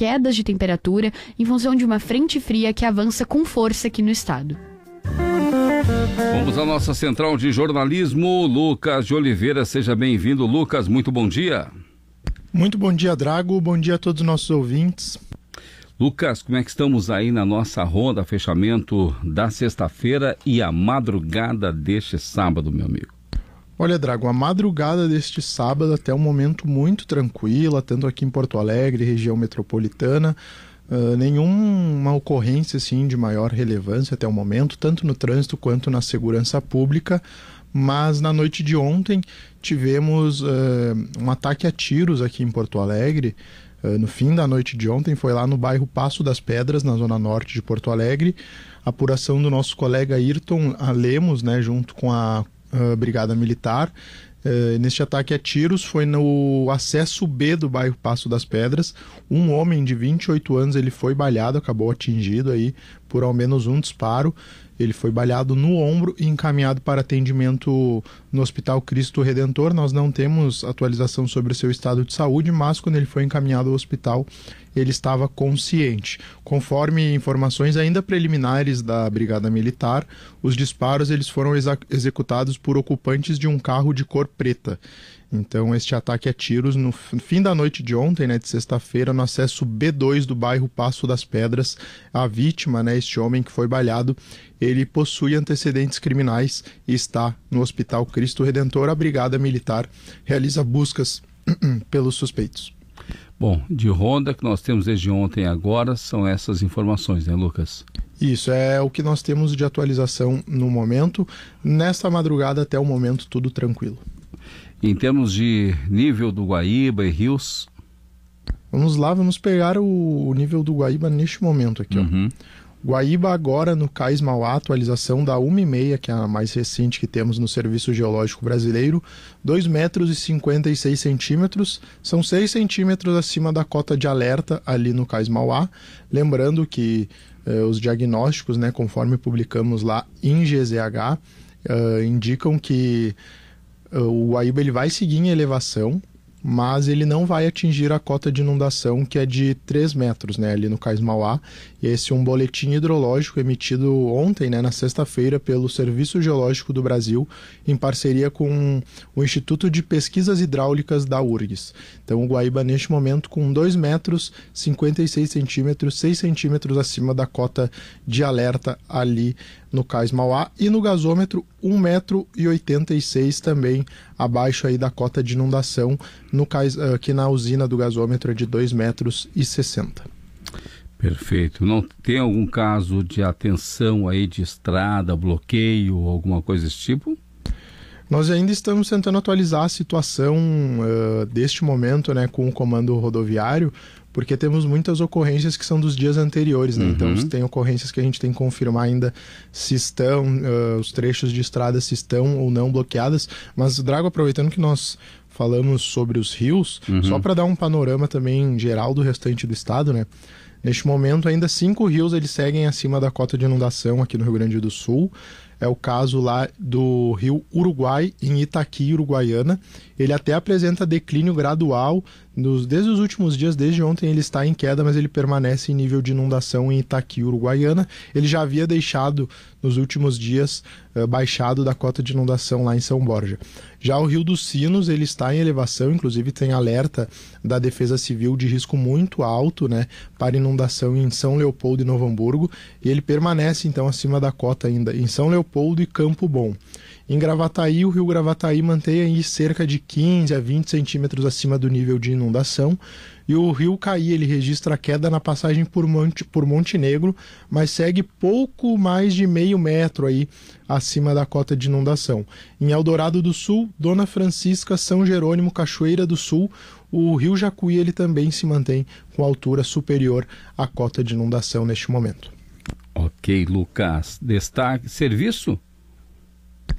quedas de temperatura em função de uma frente fria que avança com força aqui no estado. Vamos à nossa central de jornalismo, Lucas de Oliveira. Seja bem-vindo, Lucas. Muito bom dia. Muito bom dia, Drago. Bom dia a todos os nossos ouvintes. Lucas, como é que estamos aí na nossa ronda, fechamento da sexta-feira e a madrugada deste sábado, meu amigo? Olha, Drago, a madrugada deste sábado até um momento muito tranquila, tanto aqui em Porto Alegre, região metropolitana. Nenhuma ocorrência assim, de maior relevância até o momento, tanto no trânsito quanto na segurança pública, mas na noite de ontem tivemos um ataque a tiros aqui em Porto Alegre. No fim da noite de ontem, foi lá no bairro Passo das Pedras, na zona norte de Porto Alegre. Apuração do nosso colega Ayrton Lemos, né, junto com a Brigada Militar. Neste ataque a tiros foi no acesso B do bairro Passo das Pedras. Um homem de 28 anos ele foi baleado, acabou atingido aí por ao menos um disparo. Ele foi baleado no ombro e encaminhado para atendimento no Hospital Cristo Redentor. Nós não temos atualização sobre o seu estado de saúde, mas quando ele foi encaminhado ao hospital, ele estava consciente. Conforme informações ainda preliminares da Brigada Militar, os disparos eles foram executados por ocupantes de um carro de cor preta. Então, este ataque a tiros no fim da noite de ontem, né, de sexta-feira, no acesso B2 do bairro Passo das Pedras, a vítima, né, este homem que foi baleado, ele possui antecedentes criminais e está no Hospital Cristo Redentor. A Brigada Militar realiza buscas pelos suspeitos. Bom, de ronda que nós temos desde ontem agora são essas informações, né, Lucas? Isso, é o que nós temos de atualização no momento. Nesta madrugada, até o momento, tudo tranquilo. Em termos de nível do Guaíba e rios? Vamos lá, vamos pegar o nível do Guaíba neste momento aqui, ó. Guaíba agora no Cais Mauá, atualização da 1,5, que é a mais recente que temos no Serviço Geológico Brasileiro, 2,56 metros, são 6 centímetros acima da cota de alerta ali no Cais Mauá. Lembrando que os diagnósticos, né, conforme publicamos lá em GZH, indicam que o Guaíba ele vai seguir em elevação, mas ele não vai atingir a cota de inundação, que é de 3 metros, né, ali no Cais Mauá. E esse é um boletim hidrológico emitido ontem, né, na sexta-feira, pelo Serviço Geológico do Brasil, em parceria com o Instituto de Pesquisas Hidráulicas da URGS. Então, o Guaíba, neste momento, com 2 metros, 56 centímetros, 6 centímetros acima da cota de alerta ali no Cais Mauá, e no gasômetro 1,86 m também abaixo aí da cota de inundação, no cais, aqui na usina do gasômetro é de 2,60 metros. Perfeito. Não tem algum caso de atenção aí de estrada, bloqueio, alguma coisa desse tipo? Nós ainda estamos tentando atualizar a situação deste momento, né, com o comando rodoviário, porque temos muitas ocorrências que são dos dias anteriores, né? Então tem ocorrências que a gente tem que confirmar ainda se estão, os trechos de estrada se estão ou não bloqueadas. Mas, Drago, aproveitando que nós falamos sobre os rios, só para dar um panorama também geral do restante do estado, né? Neste momento, ainda 5 rios eles seguem acima da cota de inundação aqui no Rio Grande do Sul. É o caso lá do rio Uruguai, em Itaqui, Uruguaiana. Ele até apresenta declínio gradual. Desde os últimos dias, desde ontem, ele está em queda, mas ele permanece em nível de inundação em Itaqui, Uruguaiana. Ele já havia deixado, nos últimos dias, baixado da cota de inundação lá em São Borja. Já o Rio dos Sinos, ele está em elevação, inclusive tem alerta da Defesa Civil de risco muito alto, né, para inundação em São Leopoldo e Novo Hamburgo, e ele permanece, então, acima da cota ainda em São Leopoldo e Campo Bom. Em Gravataí, o rio Gravataí mantém aí cerca de 15 a 20 centímetros acima do nível de inundação. E o rio Caí, ele registra queda na passagem por Monte Negro, mas segue pouco mais de meio metro aí acima da cota de inundação. Em Eldorado do Sul, Dona Francisca, São Jerônimo, Cachoeira do Sul, o rio Jacuí ele também se mantém com altura superior à cota de inundação neste momento. Ok, Lucas. Destaque, serviço?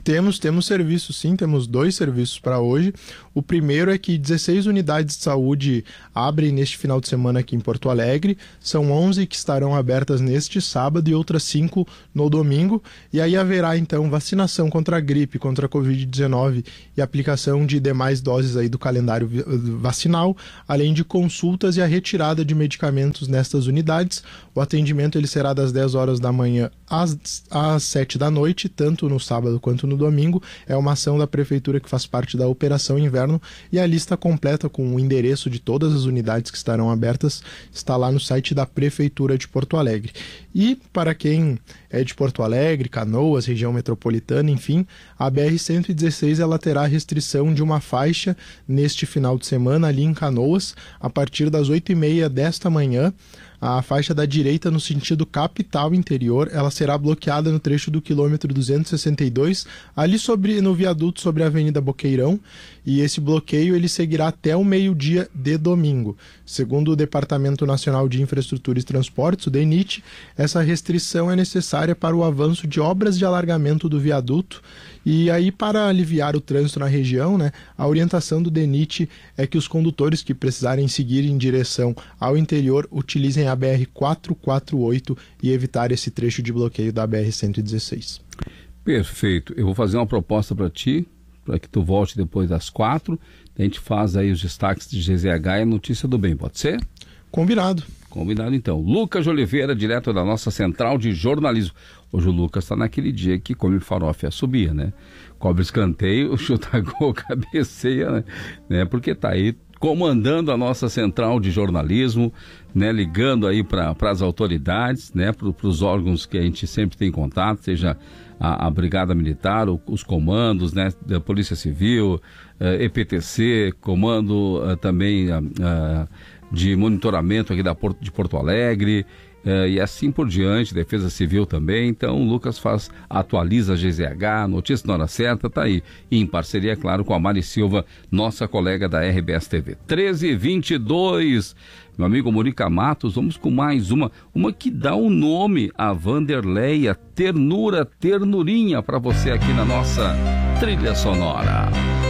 Temos serviços, sim, temos 2 serviços para hoje. O primeiro é que 16 unidades de saúde abrem neste final de semana aqui em Porto Alegre. São 11 que estarão abertas neste sábado e outras 5 no domingo. E aí haverá, então, vacinação contra a gripe, contra a Covid-19 e aplicação de demais doses aí do calendário vacinal, além de consultas e a retirada de medicamentos nestas unidades. O atendimento ele será das 10 horas da manhã às 7 da noite, tanto no sábado quanto no domingo. É uma ação da Prefeitura que faz parte da Operação Inverno e a lista completa com o endereço de todas as unidades que estarão abertas está lá no site da Prefeitura de Porto Alegre. E para quem é de Porto Alegre, Canoas, região metropolitana, enfim, a BR-116 ela terá restrição de uma faixa neste final de semana ali em Canoas, a partir das 8h30 desta manhã. A faixa da direita no sentido capital interior, ela será bloqueada no trecho do quilômetro 262, ali no viaduto sobre a Avenida Boqueirão, e esse bloqueio ele seguirá até o meio-dia de domingo. Segundo o Departamento Nacional de Infraestrutura e Transportes, o DENIT, essa restrição é necessária para o avanço de obras de alargamento do viaduto. E aí, para aliviar o trânsito na região, né, a orientação do DENIT é que os condutores que precisarem seguir em direção ao interior utilizem a BR-448 e evitar esse trecho de bloqueio da BR-116. Perfeito. Eu vou fazer uma proposta para ti, para que tu volte depois das 4. A gente faz aí os destaques de GZH e a notícia do bem, pode ser? Combinado. Combinado então. Lucas de Oliveira, direto da nossa central de jornalismo. Hoje o Lucas está naquele dia que come farofa e assobia, né? Cobre escanteio, chuta gol, cabeceia, né? Porque tá aí comandando a nossa central de jornalismo, né? Ligando aí para as autoridades, né? Para os órgãos que a gente sempre tem contato, seja a Brigada Militar, os comandos, né? Da Polícia Civil, EPTC, comando também de monitoramento aqui de Porto Alegre, e assim por diante, Defesa Civil também. Então o Lucas atualiza a GZH, notícia na hora certa, tá aí, e em parceria, claro, com a Mari Silva, nossa colega da RBS TV. 13h22, meu amigo Murica Matos, vamos com mais uma que dá um nome a Vanderleia, Ternurinha, para você aqui na nossa trilha sonora.